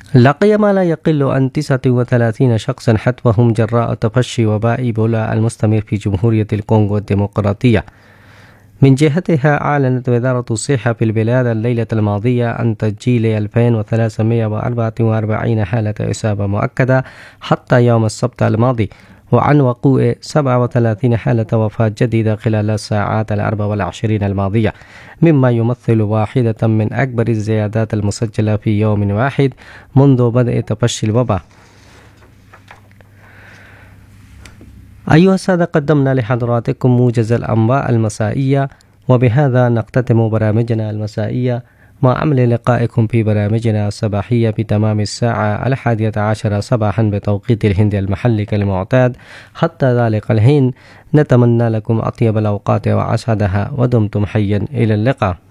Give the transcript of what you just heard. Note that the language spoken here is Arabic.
لقي ما لا يقل عن 39 شخصا حتفهم جراء تفشي وباء إيبولا المستمر في جمهورية الكونغو الديمقراطية. من جهتها أعلنت وزارة الصحة في البلاد الليلة الماضية عن تسجيل 2344 حالة إصابة مؤكدة حتى يوم السبت الماضي، وعن وقوع 37 حالة وفاة جديدة خلال الساعات 24 الماضية، مما يمثل واحدة من أكبر الزيادات المسجلة في يوم واحد منذ بدء تفشي الوباء. أيها السادة، قدمنا لحضراتكم موجز الأنباء المسائية، وبهذا نختتم برامجنا المسائية مع عمل لقائكم في برامجنا الصباحية بتمام الساعة 11 صباحا بتوقيت الهند المحلي كالمعتاد. حتى ذلك الحين نتمنى لكم أطيب الأوقات وأسعدها، ودمتم حيا إلى اللقاء.